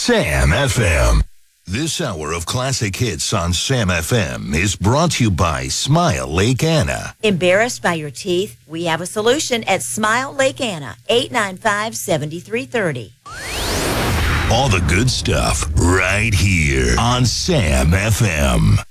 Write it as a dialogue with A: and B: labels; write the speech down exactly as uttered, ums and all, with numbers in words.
A: Sam F M. This hour of classic hits on Sam F M is brought to you by Smile Lake Anna.
B: Embarrassed by your teeth? We have a solution at Smile Lake Anna, eight nine five, seven three three zero.
A: All the good stuff right here on Sam F M.